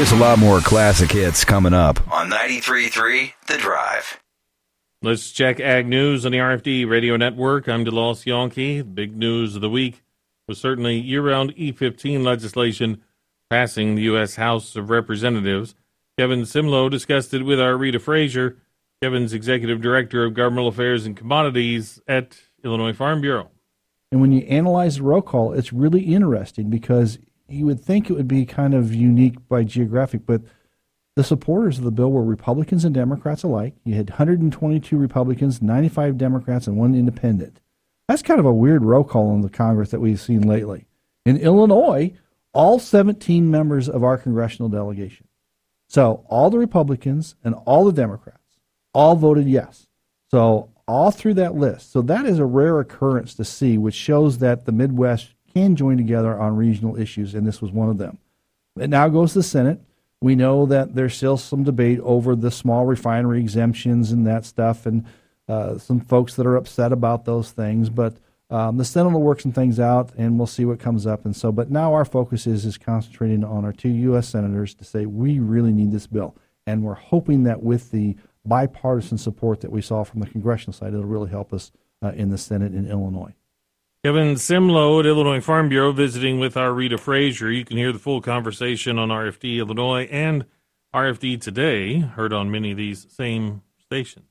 There's a lot more classic hits coming up on 93.3 The Drive. Let's check Ag News on the RFD Radio Network. I'm DeLoss Yonke. Big news of the week was certainly year-round E15 legislation passing the U.S. House of Representatives. Kevin Simlo discussed it with our Rita Frazier. Kevin's Executive Director of Governmental Affairs and Commodities at Illinois Farm Bureau. And when you analyze the roll call, it's really interesting because you would think it would be kind of unique by geographic, but the supporters of the bill were Republicans and Democrats alike. You had 122 Republicans, 95 Democrats, and 1 independent. That's kind of a weird roll call in the Congress that we've seen lately. In Illinois, all 17 members of our congressional delegation, so all the Republicans and all the Democrats, all voted yes. So all through that list. So that is a rare occurrence to see, which shows that the Midwest can join together on regional issues, and this was one of them. It now goes to the Senate. We know that there's still some debate over the small refinery exemptions and that stuff, and some folks that are upset about those things. But the Senate will work some things out, and we'll see what comes up. And so, but now our focus is concentrating on our 2 U.S. senators to say we really need this bill, and we're hoping that with the bipartisan support that we saw from the congressional side, it'll really help us in the Senate in Illinois. Kevin Simlo at Illinois Farm Bureau visiting with our Rita Frazier. You can hear the full conversation on RFD Illinois and RFD Today, heard on many of these same stations.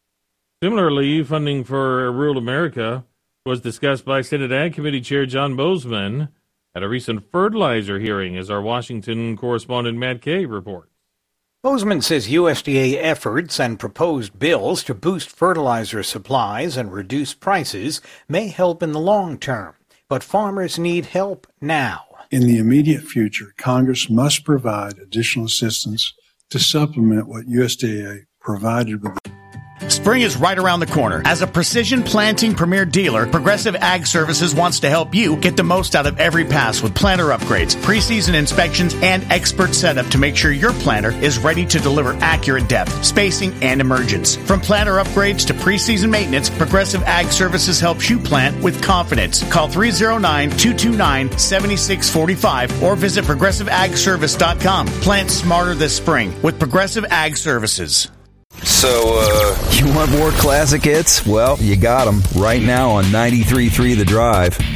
Similarly, funding for rural America was discussed by Senate Ag Committee Chair John Bozeman at a recent fertilizer hearing, as our Washington correspondent Matt Kay reports. Bozeman says USDA efforts and proposed bills to boost fertilizer supplies and reduce prices may help in the long term, but farmers need help now. In the immediate future, Congress must provide additional assistance to supplement what USDA provided with. Spring is right around the corner. As a precision planting premier dealer, Progressive Ag Services wants to help you get the most out of every pass with planter upgrades, preseason inspections, and expert setup to make sure your planter is ready to deliver accurate depth, spacing, and emergence. From planter upgrades to preseason maintenance, Progressive Ag Services helps you plant with confidence. Call 309-229-7645 or visit ProgressiveAgService.com. Plant smarter this spring with Progressive Ag Services. So, you want more classic hits? Well, you got them right now on 93.3 The Drive.